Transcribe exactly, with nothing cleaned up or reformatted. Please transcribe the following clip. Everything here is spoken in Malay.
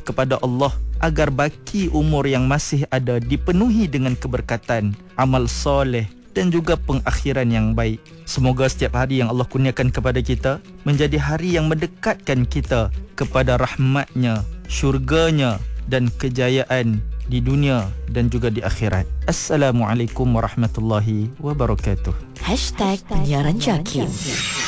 kepada Allah agar baki umur yang masih ada dipenuhi dengan keberkatan, amal soleh dan juga pengakhiran yang baik. Semoga setiap hari yang Allah kurniakan kepada kita menjadi hari yang mendekatkan kita kepada rahmatnya, syurganya dan kejayaan di dunia dan juga di akhirat. Assalamualaikum warahmatullahi wabarakatuh. Hashtag Penyiaran Jaki.